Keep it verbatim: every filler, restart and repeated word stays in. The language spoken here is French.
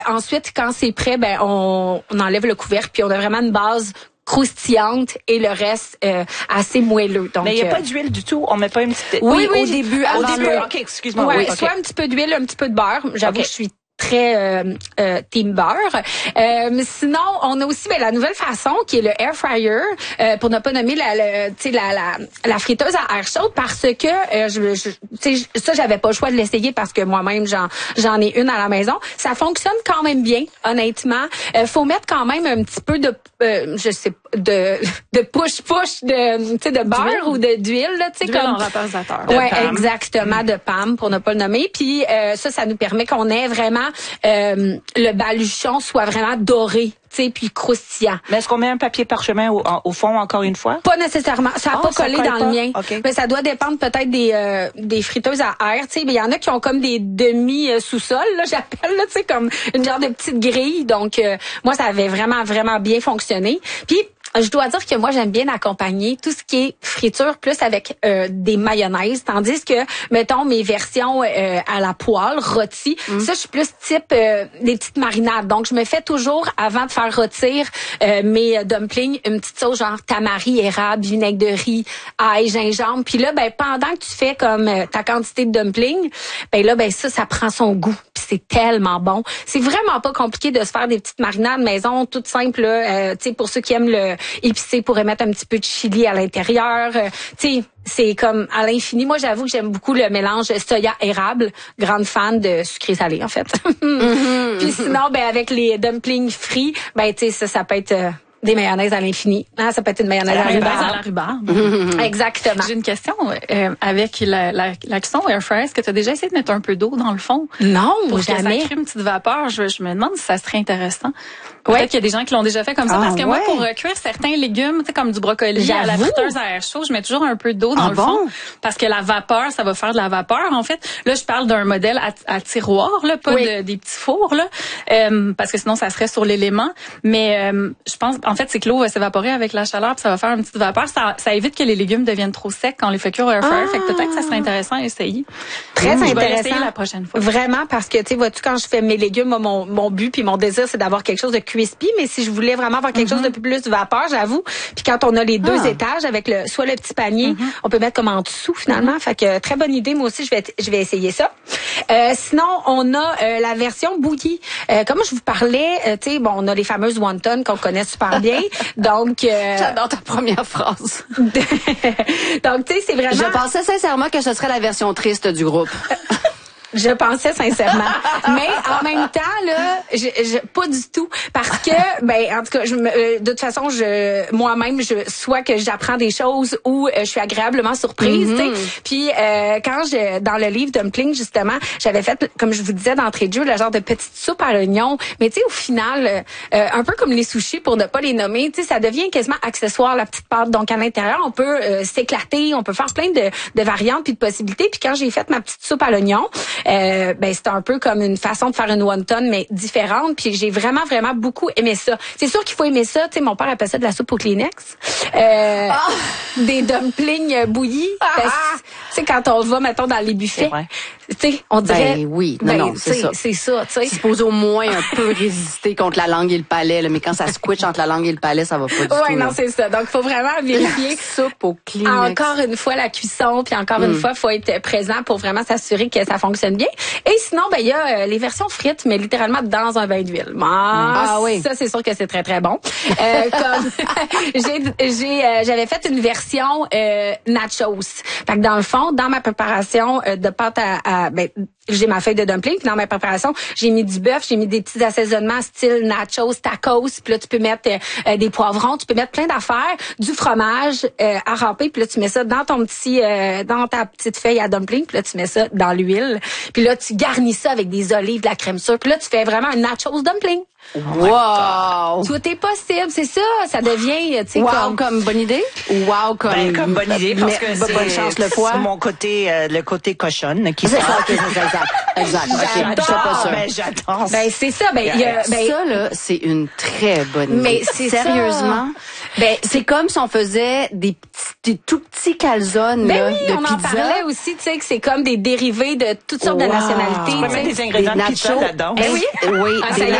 Ensuite, quand c'est prêt, ben on, on enlève le couvercle puis on a vraiment une base croustillante et le reste euh, assez moelleux. Donc, mais il n'y a euh, pas d'huile du tout. On met pas une petite. Oui, oui, au début. au Avant début. le... Ok, excuse-moi. Ouais, oui, okay. Soit un petit peu d'huile, un petit peu de beurre. J'avoue okay. que je suis très euh, euh, team beurre. Euh, sinon, on a aussi ben, la nouvelle façon qui est le air fryer euh, pour ne pas nommer la, la, la, la, la friteuse à air chaude parce que euh, je, je, ça j'avais pas le choix de l'essayer parce que moi-même j'en j'en ai une à la maison. Ça fonctionne quand même bien, honnêtement. Euh, faut mettre quand même un petit peu de euh, je sais de de push push de tu sais de beurre ou de d'huile là, tu sais comme en vaporisateur. Ouais, exactement, de P A M pour ne pas le nommer. Puis euh, ça ça nous permet qu'on ait vraiment Euh, le baluchon soit vraiment doré, tu sais, puis croustillant. Mais est-ce qu'on met un papier parchemin au, en, au fond encore une fois? Pas nécessairement. Ça n'a oh, pas collé dans pas? le mien. Okay. Mais ça doit dépendre peut-être des euh, des friteuses à air, tu sais. Mais il y en a qui ont comme des demi sous-sol, là, j'appelle, là, tu sais, comme une genre de petite grille. Donc euh, moi, ça avait vraiment vraiment bien fonctionné. Puis je dois dire que moi, j'aime bien accompagner tout ce qui est friture plus avec euh, des mayonnaises, tandis que, mettons, mes versions euh, à la poêle, rôties, mm. ça, je suis plus type euh, des petites marinades. Donc, je me fais toujours, avant de faire rôtir euh, mes dumplings, une petite sauce genre tamari, érable, vinaigre de riz, ail, gingembre. Puis là, ben pendant que tu fais comme euh, ta quantité de dumplings, ben là, ben ça, ça prend son goût. Puis c'est tellement bon. C'est vraiment pas compliqué de se faire des petites marinades maison, toutes simples, là, euh, tu sais, pour ceux qui aiment le épicé, pourrait mettre un petit peu de chili à l'intérieur. Euh, tu sais, c'est comme à l'infini. Moi, j'avoue que j'aime beaucoup le mélange soya érable. Grande fan de sucré salé, en fait. Mm-hmm. Puis sinon, ben avec les dumplings frits, ben tu sais, ça, ça peut être euh, des mayonnaises à l'infini. Hein, ça peut être une mayonnaise à la rhubarbe. à la rhubarbe. Mm-hmm. Exactement. J'ai une question euh, avec la, la, la cuisson air fryer. Est-ce que tu as déjà essayé de mettre un peu d'eau dans le fond? Non, pour jamais. Que ça crée une petite vapeur. Je, je me demande si ça serait intéressant. Peut-être ouais. qu'il y a des gens qui l'ont déjà fait comme ça. Ah, parce que ouais. moi, pour euh, cuire certains légumes, tu sais, comme du brocoli J'avoue. à la friteuse à air chaud, je mets toujours un peu d'eau dans ah, le fond. Bon? Parce que la vapeur, ça va faire de la vapeur, en fait. Là, je parle d'un modèle à, à tiroir, là, pas oui. de, des petits fours, là. Euh, parce que sinon, ça serait sur l'élément. Mais euh, je pense, en fait, c'est que l'eau va s'évaporer avec la chaleur, puis ça va faire une petite vapeur. Ça, ça évite que les légumes deviennent trop secs quand on les fait cuire au air fryer. Ah. Fait que peut-être que ça serait intéressant à essayer. Très mmh. intéressant. Je vais essayer la prochaine fois. Vraiment, parce que, tu sais, vois-tu, quand je fais mes légumes, moi, mon, mon but puis mon désir, c'est d'avoir quelque chose de crispy. Mais si je voulais vraiment avoir quelque mm-hmm. chose de plus de vapeur, j'avoue. Puis quand on a les deux ah. étages avec le soit le petit panier, mm-hmm. on peut mettre comme en dessous finalement. Mm-hmm. Fait que très bonne idée. Moi aussi, je vais je vais essayer ça. Euh, sinon, on a euh, la version bouillie. Euh, comme je vous parlais, euh, tu sais, bon, on a les fameuses wonton qu'on connaît super bien. Donc, euh... j'adore ta première phrase. Donc, tu sais, c'est vraiment. Je pensais sincèrement que ce serait la version triste du groupe. Je pensais sincèrement, mais en même temps là, je, je pas du tout parce que ben en tout cas, je me, euh, de toute façon, je moi-même, je soit que j'apprends des choses ou euh, je suis agréablement surprise, mm-hmm. tu sais. Puis euh, quand je dans le livre Dumpling justement, j'avais fait comme je vous disais d'entrée de jeu le genre de petite soupe à l'oignon, mais tu sais au final euh, un peu comme les sushis pour ne pas les nommer, tu sais ça devient quasiment accessoire la petite pâte. Donc à l'intérieur, on peut euh, s'éclater, on peut faire plein de de variantes puis de possibilités. Puis quand j'ai fait ma petite soupe à l'oignon, Euh, ben c'est un peu comme une façon de faire une wonton mais différente, puis j'ai vraiment vraiment beaucoup aimé ça. C'est sûr qu'il faut aimer ça, tu sais, mon père appelle ça de la soupe au Kleenex. Euh, ah. Des dumplings bouillis. Ah. Ben, tu sais quand on va mettons dans les buffets, tu sais, on dirait ben oui, non ben, non, c'est ça. C'est ça, tu sais. C'est supposé au moins un peu résister contre la langue et le palais là, mais quand ça squitche entre la langue et le palais, ça va pas du ouais, tout. Ouais, non, c'est ça. Donc faut vraiment vérifier soupe au Kleenex. Encore une fois la cuisson, puis encore mm. une fois, faut être présent pour vraiment s'assurer que ça fonctionne bien. Et sinon, ben il y a euh, les versions frites, mais littéralement dans un bain d'huile. Ah, ah oui. Ça, c'est sûr que c'est très très bon. Euh, comme j'ai j'ai euh, j'avais fait une version euh, nachos. Fait que dans le fond, dans ma préparation euh, de pâte à, à ben j'ai ma feuille de dumpling, puis dans ma préparation, j'ai mis du bœuf, j'ai mis des petits assaisonnements style nachos, tacos, puis là tu peux mettre euh, des poivrons, tu peux mettre plein d'affaires, du fromage euh, à râper, puis là tu mets ça dans ton petit euh, dans ta petite feuille à dumpling, puis là tu mets ça dans l'huile, puis là tu garnis ça avec des olives, de la crème sûre, puis là tu fais vraiment un nachos dumpling. Wow! Tout est possible, c'est ça, ça devient, tu sais, wow, comme... comme bonne idée? Wow, comme... Ben, comme bonne idée, parce que c'est, bonne chance le foie. C'est mon côté, euh, le côté cochonne qui c'est ça, okay, exact, exact. J'adore, okay, pas ça. Ben, j'adore. Ben, c'est ça, ben, il y a, ben... Ça, là, c'est une très bonne idée. Mais c'est sérieusement, ça. Ben, c'est comme si on faisait des petites des tout petits calzones ben là, oui, de on pizza. en parlait aussi, tu sais, que c'est comme des dérivés de toutes sortes wow. de nationalités. Tu peux mettre des ingrédients de pizza là-dedans. Ben oui, oui, ah, des